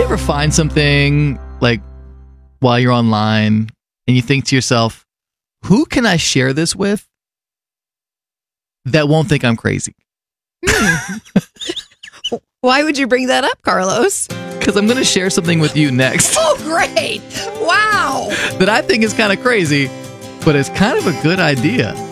ever find something like while you're online and you think to yourself, who can I share this with that won't think I'm crazy? Why would you bring that up, Carlos? Because I'm going to share something with you next Oh, great. Wow. that I think is kind of crazy, but it's kind of a good idea.